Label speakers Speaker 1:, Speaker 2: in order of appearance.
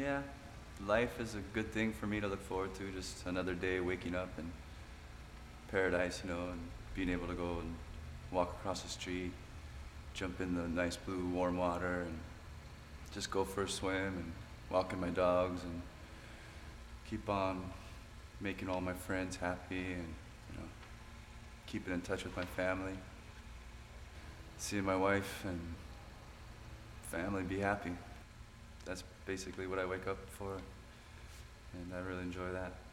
Speaker 1: Yeah, life is a good thing for me to look forward to. Just another day waking up in paradise, and being able to go and walk across the street, jump in the nice blue warm water, and just go for a swim and walking my dogs and keep on making all my friends happy and keeping in touch with my family, seeing my wife and family be happy. That's basically what I wake up for, and I really enjoy that.